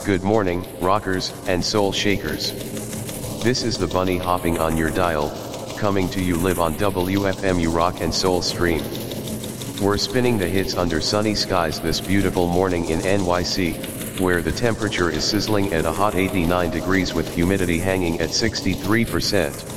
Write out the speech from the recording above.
Good morning, rockers and soul shakers. This is the bunny hopping on your dial, coming to you live on WFMU Rock and Soul Stream. We're spinning the hits under sunny skies this beautiful morning in NYC, where the temperature is sizzling at a hot 89 degrees with humidity hanging at 63%.